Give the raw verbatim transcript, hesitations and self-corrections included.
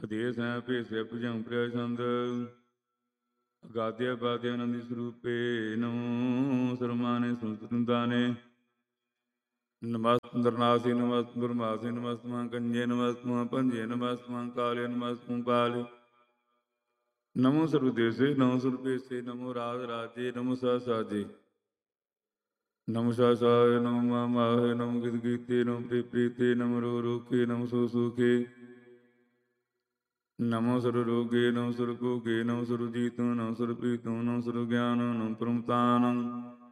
ਅਦੇਸ ਹੈ ਭੇਸਿਆ ਭੁਜੰ ਪ੍ਰਿਆ ਛੰਦ ਅਗਾਧਿਆ ਬਾਧਿਆ ਆਨੰਦੀ ਸਰੂਪੇ ਨਮੋ ਸਰਮਾਨੇ ਸੰਤੁਦਾਨੇ ਨਮਸਤਰਨਾਸੀ ਨਮਸਤੁਰਮਾਸੀ ਨਮਸਤਮਾ ਕੰਜੇ ਨਮਸਤਮਾ ਪੰਜੇ ਨਮਸਤਮਾ ਕਾਲੇ ਨਮਸਤਮਾ ਕਾਲੇ ਨਮੋ ਸਰੂਦੇਸੇ ਨਮੋ ਸਰੂਪੇਸੇ ਨਮੋ ਰਾਜ ਰਾਜੇ ਨਮੋ ਸਾ ਸਾਜੇ ਨਮੋ ਸਾ ਸਾਏ ਨਮੋ ਮਾ ਮਾਹੇ ਨਮੋ ਗਿਤ ਗੀਤੇ ਨਮੋ ਪ੍ਰੀ ਪ੍ਰੀਤੇ ਨਮੋ ਰੋ ਰੋਕੇ ਨਮੋ ਸੋ ਸੂਕੇ ਨਮੋ ਸੁਰ ਰੋਗੇ ਨਮੋ ਸੁਰ ਭੋਗੇ ਨਮੋ ਸੁਰ ਜੀਤੋ ਨਮੋ ਸੁਰ ਪ੍ਰੀਤੋ ਨਮੋ ਸੁਰ ਗਿਆਨ ਨਮੋ ਪ੍ਰਮਤਾਨ